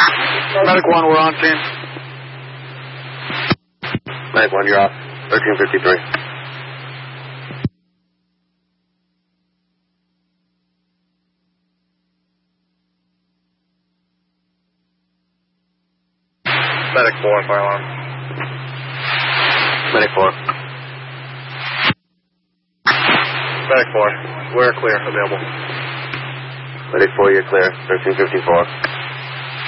Medic 1, we're on scene. Medic 1, you're off. 1353. Medic 4, fire alarm. Medic 4. Medic 4, we're clear, available. Medic 4, you're clear. 1354.